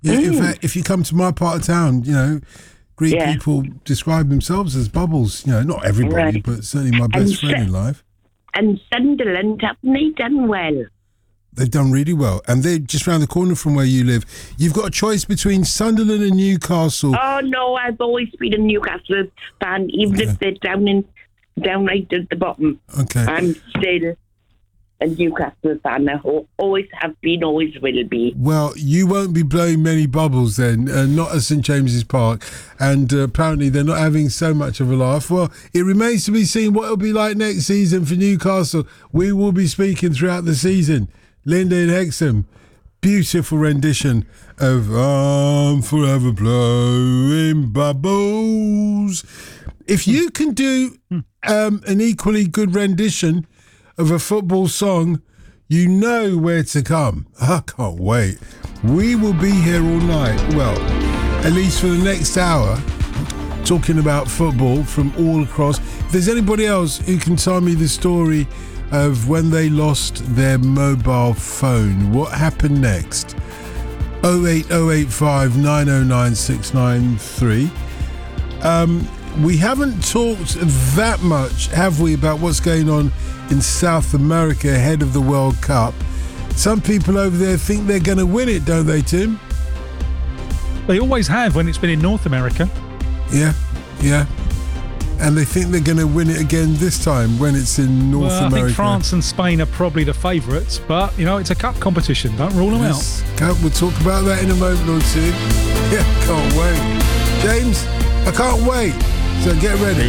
Yeah, in fact, if you come to my part of town, Greek people describe themselves as bubbles. Not everybody, but certainly my best friend in life. And Sunderland, haven't they done well? They've done really well. And they're just round the corner from where you live. You've got a choice between Sunderland and Newcastle. Oh, no, I've always been a Newcastle fan, even if they're down right at the bottom. Okay. I'm still a Newcastle fan. I always have been, always will be. Well, you won't be blowing many bubbles then, not at St James's Park. And apparently they're not having so much of a laugh. Well, it remains to be seen what it'll be like next season for Newcastle. We will be speaking throughout the season. Linda and Hexham, beautiful rendition of I'm Forever Blowing Bubbles. If you can do an equally good rendition of a football song, you know where to come. I can't wait. We will be here all night. Well, at least for the next hour, talking about football from all across. If there's anybody else who can tell me the story of when they lost their mobile phone, what happened next? 08085 909 693. We haven't talked that much, have we, about what's going on in South America ahead of the World Cup. Some people over there think they're going to win it, don't they, Tim? They always have when it's been in North America. Yeah. And they think they're going to win it again this time when it's in North America. I think France and Spain are probably the favourites, but, it's a cup competition. Don't rule them out. We'll talk about that in a moment or two. Yeah, can't wait. James, I can't wait. So get ready.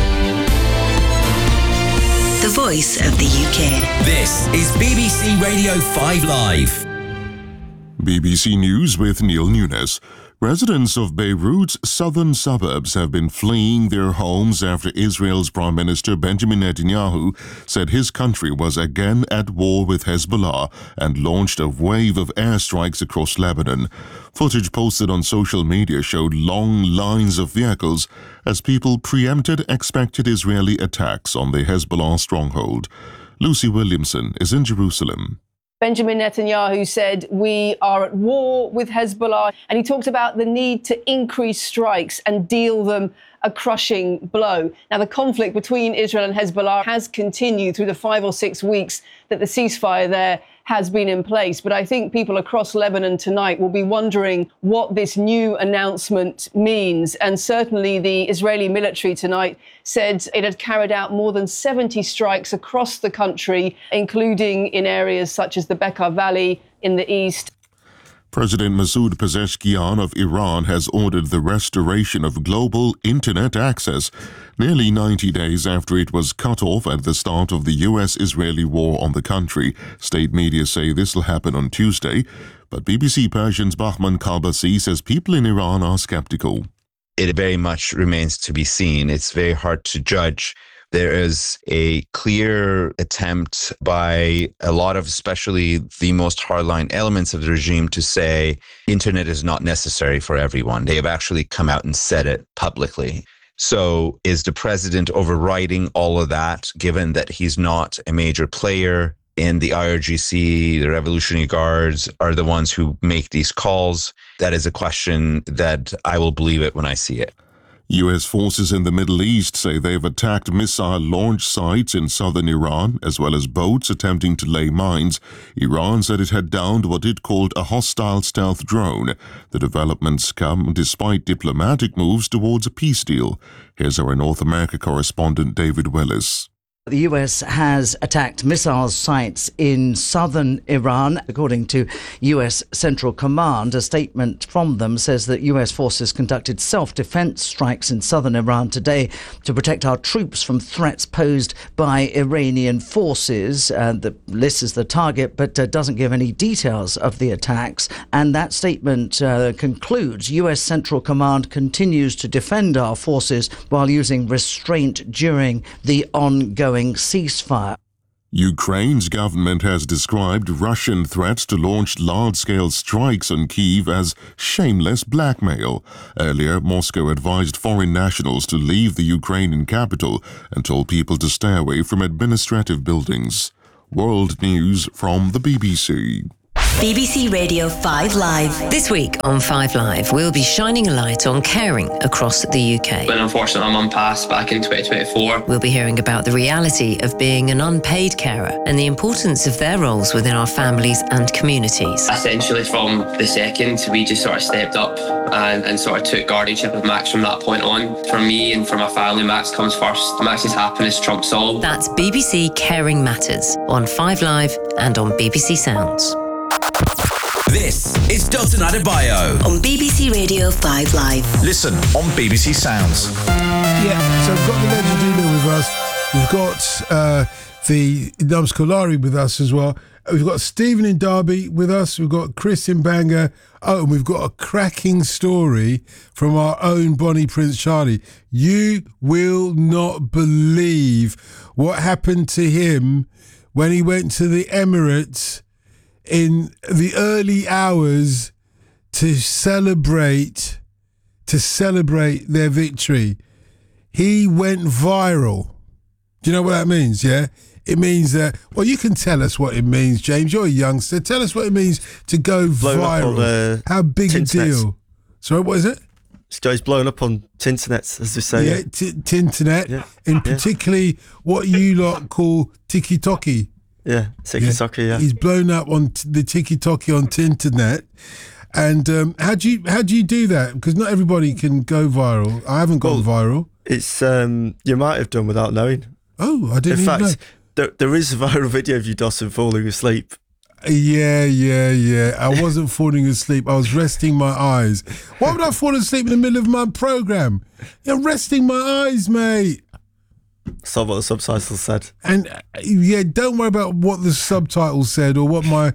The voice of the UK. This is BBC Radio 5 Live. BBC News with Neil Nunes. Residents of Beirut's southern suburbs have been fleeing their homes after Israel's Prime Minister Benjamin Netanyahu said his country was again at war with Hezbollah and launched a wave of airstrikes across Lebanon. Footage posted on social media showed long lines of vehicles as people preempted expected Israeli attacks on the Hezbollah stronghold. Lucy Williamson is in Jerusalem. Benjamin Netanyahu said we are at war with Hezbollah, and he talked about the need to increase strikes and deal them a crushing blow. Now, the conflict between Israel and Hezbollah has continued through the 5 or 6 weeks that the ceasefire there has been in place. But I think people across Lebanon tonight will be wondering what this new announcement means. And certainly the Israeli military tonight said it had carried out more than 70 strikes across the country, including in areas such as the Bekaa Valley in the east. President Masoud Pezeshkian of Iran has ordered the restoration of global internet access, nearly 90 days after it was cut off at the start of the US-Israeli war on the country. State media say this will happen on Tuesday, but BBC Persian's Bahman Kalbasi says people in Iran are skeptical. It very much remains to be seen. It's very hard to judge. There is a clear attempt by a lot of, especially the most hardline elements of the regime, to say internet is not necessary for everyone. They have actually come out and said it publicly. So is the president overriding all of that, given that he's not a major player in the IRGC? The Revolutionary Guards are the ones who make these calls. That is a question that I will believe it when I see it. U.S. forces in the Middle East say they've attacked missile launch sites in southern Iran, as well as boats attempting to lay mines. Iran said it had downed what it called a hostile stealth drone. The developments come despite diplomatic moves towards a peace deal. Here's our North America correspondent David Willis. The US has attacked missile sites in southern Iran. According to US Central Command, a statement from them says that US forces conducted self-defense strikes in southern Iran today to protect our troops from threats posed by Iranian forces. The list is the target, but doesn't give any details of the attacks. And that statement concludes, US Central Command continues to defend our forces while using restraint during the ongoing ceasefire. Ukraine's government has described Russian threats to launch large-scale strikes on Kyiv as shameless blackmail. Earlier, Moscow advised foreign nationals to leave the Ukrainian capital and told people to stay away from administrative buildings. World News from the BBC. BBC Radio 5 Live. This week on 5 Live, we'll be shining a light on caring across the UK. When unfortunately my mum passed back in 2024. We'll be hearing about the reality of being an unpaid carer and the importance of their roles within our families and communities. Essentially from the second, we just sort of stepped up and sort of took guardianship of Max from that point on. For me and for my family, Max comes first. Max's happiness trumps all. That's BBC Caring Matters on 5 Live and on BBC Sounds. This is Dalton Adebayo on BBC Radio 5 Live. Listen on BBC Sounds. Yeah, so we've got the legend Una with us. We've got the Nums Kolari with us as well. We've got Stephen in Derby with us. We've got Chris in Bangor. Oh, and we've got a cracking story from our own Bonnie Prince Charlie. You will not believe what happened to him when he went to the Emirates in the early hours to celebrate their victory. He went viral. Do you know what that means, yeah? It means that, well, you can tell us what it means, James. You're a youngster. Tell us what it means to go viral. How big a deal? Sorry, what is it? It's blown up on Tinternet, as they say. Yeah, Tinternet. Yeah. And particularly what you lot call tiki-toki. Yeah, tiki-toki, yeah. He's blown up on the tiki-toki on Tinternet. And how do you do that? Because not everybody can go viral. I haven't gone viral. It's you might have done without knowing. Oh, I didn't even know. There is a viral video of you, Dawson, falling asleep. Yeah. I wasn't falling asleep. I was resting my eyes. Why would I fall asleep in the middle of my programme? You're resting my eyes, mate. Saw what the subtitles said. And yeah, don't worry about what the subtitles said or what my,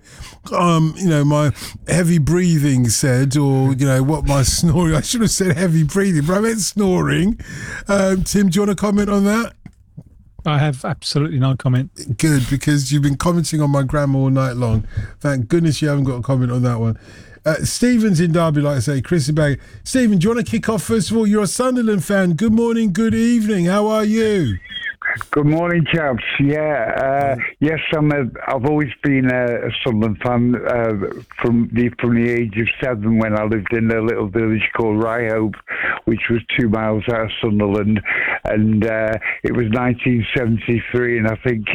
my heavy breathing said or, what my snoring. I should have said heavy breathing, but I meant snoring. Tim, do you want to comment on that? I have absolutely no comment. Good, because you've been commenting on my grammar all night long. Thank goodness you haven't got a comment on that one. Stephen's in Derby, like I say. Chris is back. Stephen, do you want to kick off first of all? You're a Sunderland fan. Good morning, good evening. How are you? Good morning, chaps. Yeah, yes, I've always been a Sunderland fan from the age of 7 when I lived in a little village called Ryhope, which was 2 miles out of Sunderland, and it was 1973, and I think,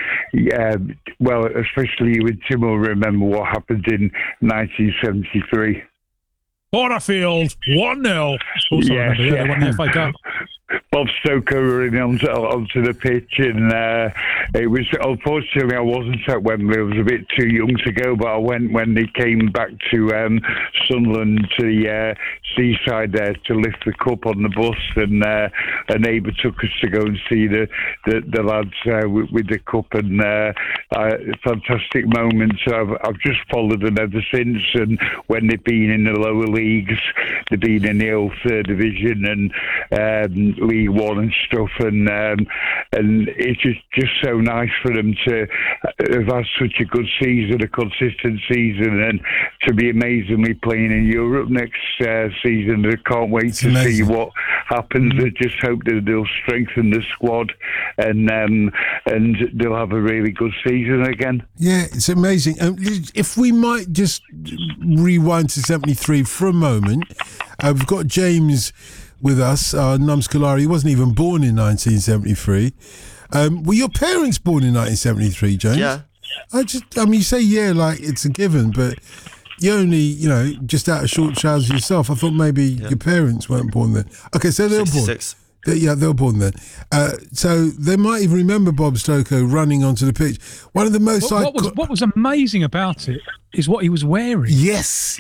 well, especially you and Tim will remember what happened in 1973. Porterfield, 1-0. Yes, they won the FA Cup. Bob Stoker running onto the pitch, and it was, unfortunately, I wasn't at Wembley. I was a bit too young to go, but I went when they came back to Sunderland, to the seaside there, to lift the cup on the bus, and a neighbour took us to go and see the lads with the cup, and fantastic moments. So I've just followed them ever since, and when they've been in the lower leagues, they've been in the old 3rd division and League One and stuff, and it's just so nice for them to have had such a good season, a consistent season, and to be amazingly playing in Europe next season. I can't wait to see what happens. I just hope that they'll strengthen the squad and they'll have a really good season again. Yeah, it's amazing. If we might just rewind to 73 for a moment, we've got James with us, Nums Kolari. He wasn't even born in 1973. Were your parents born in 1973, James? Yeah. You say yeah like it's a given, but you're only, just out of short trousers yourself. I thought maybe your parents weren't born then. Okay, so they were born. They were born then. So they might even remember Bob Stoker running onto the pitch. One of the most... What was amazing about it is what he was wearing. Yes.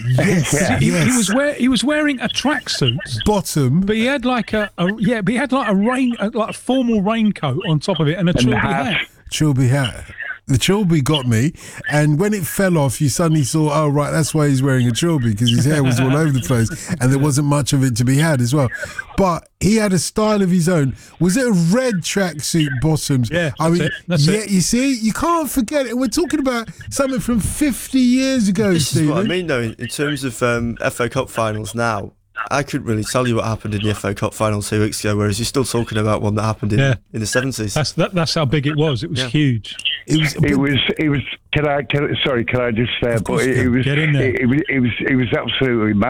He was wearing a tracksuit bottom, but he had like a formal raincoat on top of it and a Trilby hat. Trilby hat. The Trilby got me, and when it fell off, you suddenly saw, oh, right, that's why he's wearing a Trilby, because his hair was all over the place, and there wasn't much of it to be had as well. But he had a style of his own. Was it a red tracksuit bottoms? Yeah, that's it. You see, you can't forget it. We're talking about something from 50 years ago, This Stephen. is what I mean, though, in terms of FA Cup finals now. I couldn't really tell you what happened in the FA Cup final 2 weeks ago, whereas you're still talking about one that happened in the 70s. That's how big it was. It was huge. It was. Can I just say? But it was. Get in there. It was absolutely mad.